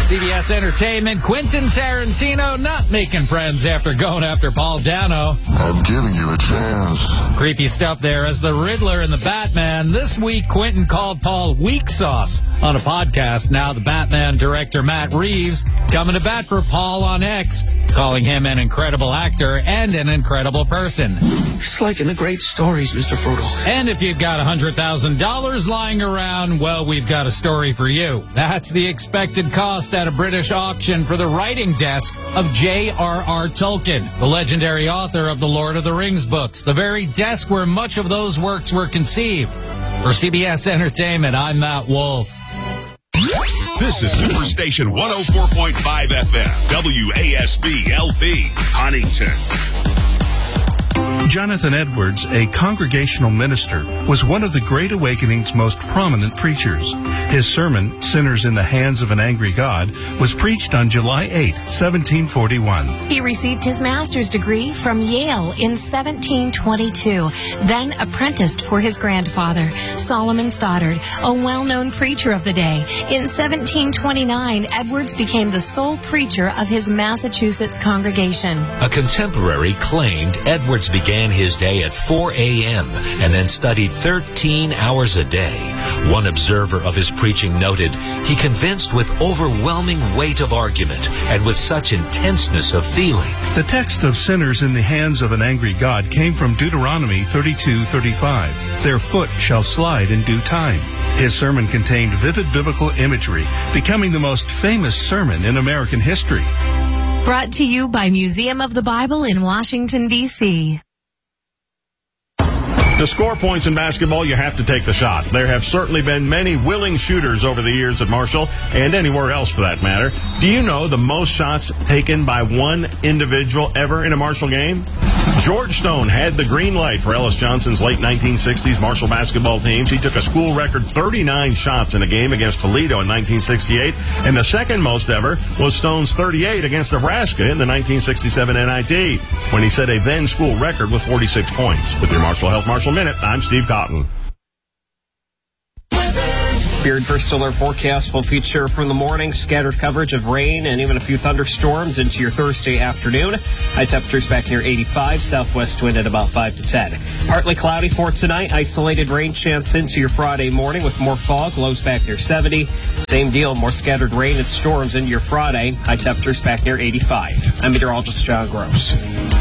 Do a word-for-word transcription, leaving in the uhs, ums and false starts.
C B S Entertainment, Quentin Tarantino not making friends after going after Paul Dano. I'm giving you a chance. Creepy stuff there as the Riddler and the Batman. This week, Quentin called Paul weak sauce on a podcast. Now the Batman director Matt Reeves coming to bat for Paul on X, calling him an incredible actor and an incredible person. It's like in the great stories, Mister Frodo. And if you've got one hundred thousand dollars lying around, well, we've got a story for you. That's the expected cost at a British auction for the writing desk of J R R Tolkien, the legendary author of the Lord of the Rings books, the very desk where much of those works were conceived. For C B S Entertainment, I'm Matt Wolf. This is Superstation one oh four point five F M, W A S B L P, Huntington. Jonathan Edwards, a congregational minister, was one of the Great Awakening's most prominent preachers. His sermon, Sinners in the Hands of an Angry God, was preached on July eighth, seventeen forty-one. He received his master's degree from Yale in seventeen twenty-two, then apprenticed for his grandfather, Solomon Stoddard, a well-known preacher of the day. In seventeen twenty-nine, Edwards became the sole preacher of his Massachusetts congregation. A contemporary claimed Edwards began his day at four a.m. and then studied thirteen hours a day. One observer of his preaching noted, he convinced with overwhelming weight of argument and with such intenseness of feeling. The text of Sinners in the Hands of an Angry God came from Deuteronomy thirty-two thirty-five. Their foot shall slide in due time. His sermon contained vivid biblical imagery, becoming the most famous sermon in American history. Brought to you by Museum of the Bible in Washington, D C To score points in basketball, you have to take the shot. There have certainly been many willing shooters over the years at Marshall, and anywhere else for that matter. Do you know the most shots taken by one individual ever in a Marshall game? George Stone had the green light for Ellis Johnson's late nineteen sixties Marshall basketball teams. He took a school record thirty-nine shots in a game against Toledo in nineteen sixty-eight, and the second most ever was Stone's thirty-eight against Nebraska in the nineteen sixty-seven N I T, when he set a then school record with forty-six points. With your Marshall Health Marshall Minute, I'm Steve Cotton. Beard First Alert forecast will feature from the morning scattered coverage of rain and even a few thunderstorms into your Thursday afternoon. High temperatures back near eighty-five, southwest wind at about five to ten. Partly cloudy for tonight, isolated rain chance into your Friday morning with more fog, lows back near seventy. Same deal, more scattered rain and storms into your Friday, high temperatures back near eighty-five. I'm meteorologist John Gross.